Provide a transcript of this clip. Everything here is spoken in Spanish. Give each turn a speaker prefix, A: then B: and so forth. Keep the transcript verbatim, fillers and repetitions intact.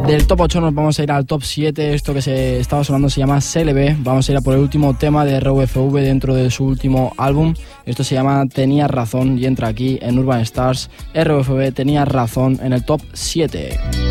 A: Del top ocho nos vamos a ir al top siete. Esto que se estaba sonando se llama C L B. Vamos a ir a por el último tema de R U F V dentro de su último álbum. Esto se llama Tenías Razón y entra aquí en Urban Stars. R U F V, Tenías Razón, en el top siete.